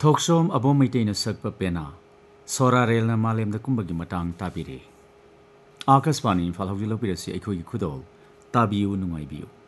थोक्सोम अबो Matten सकप पेना सोरा रेलना मालेमदा कुंबगी मतंग ताबिरे आकाशवाणी इम्फाल हौजिलो पिरसी अखोगी खुदोल ताबियु नुंगाइबियु।